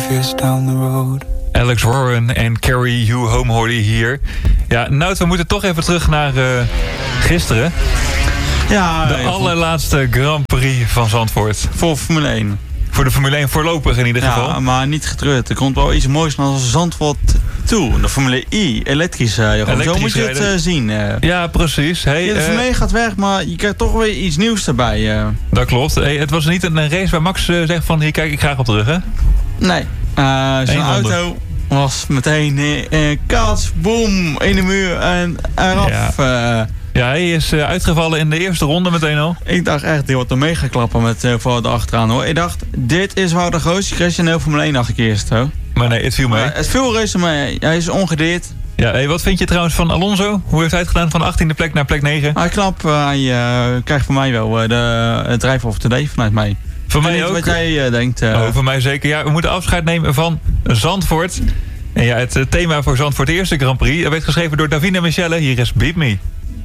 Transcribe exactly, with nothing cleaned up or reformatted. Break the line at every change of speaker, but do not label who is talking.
years down the road.
Alex Warren en Carry You Home hoorde je hier. Ja, Nout, we moeten toch even terug naar uh, gisteren.
Ja,
de
ja,
allerlaatste Grand Prix van Zandvoort.
voor Formule één.
Voor de Formule één voorlopig in ieder geval.
Ja, maar niet getreurd. Er komt wel iets moois naar Zandvoort toe. De Formule I, elektrisch. Uh,
Elektrisch
zo moet je het uh, zien. Uh.
Ja, precies. Hey,
Ja, de Formule één uh, gaat weg, maar je krijgt toch weer iets nieuws erbij. Uh.
Dat klopt. Hey, het was niet een race waar Max uh, zegt van hier kijk ik graag op terug, hè?
Nee. Uh, zijn auto was meteen uh, kats, boom, in de muur en eraf.
Ja. Uh. Ja, hij is uh, uitgevallen in de eerste ronde meteen al.
Ik dacht echt, die wordt er mee geklappen met uh, voor de achteraan hoor. Ik dacht, dit is wel de grootste crash in heel Formule één dacht ik eerst hoor.
Maar nee, het viel mee.
Uh, het viel reuze mee. Hij is ongedeerd.
Ja, hey, wat vind je trouwens van Alonso? Hoe heeft hij het gedaan van achttiende plek naar plek negen?
Hij knap, uh, hij uh, krijgt van mij wel uh, de, het drive of the day vanuit mij.
Voor mij ook.
Wat jij uh, denkt. Uh,
oh, voor mij zeker. Ja, we moeten afscheid nemen van Zandvoort. En ja, het uh, thema voor Zandvoort, de eerste Grand Prix, werd geschreven door Davina Michelle. Hier is Beat Me.